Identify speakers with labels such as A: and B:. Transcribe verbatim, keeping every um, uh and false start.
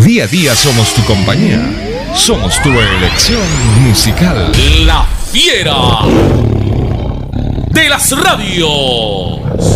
A: Día a día somos tu compañía. Somos tu elección musical.
B: La fiera de las radios.